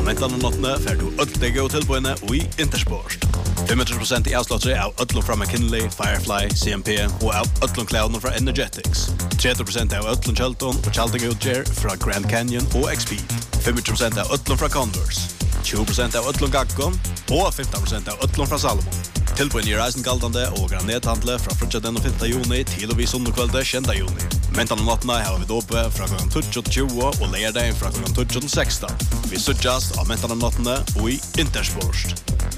mentan og nottene fer du öll gå tilbøyene og i Intersport. 25% i avslåttere av öllum fra McKinley, Firefly, CMP og av öllum klædene fra Energetics. 30% av öllum Kjelton og Kjelting Utger fra Grand Canyon og XP. 25% av öllum fra Converse. 20% av öllum Gaggon og 15% av öllum fra Salomon. Tilbøyene i reisen galdande og granethandle fra frutja den 5. juni til og vi sundekvelde 10. juni. Mentan og nottene har vi dope fra kl. 20 og leierdagen fra kl. 16. Vi suttjast av mentan og nottene og i Intersport.